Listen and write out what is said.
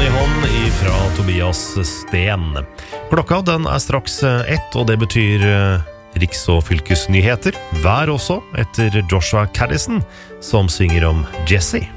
i hånd fra Tobias Sten. Klokka den straks 1, og det betyr riks- og fylkesnyheter. Vær også etter Joshua Caddison, som synger om Jessie.